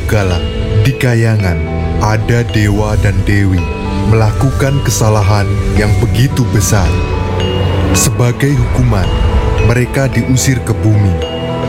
kala di Kayangan ada dewa dan dewi melakukan kesalahan yang begitu besar. Sebagai hukuman, mereka diusir ke bumi.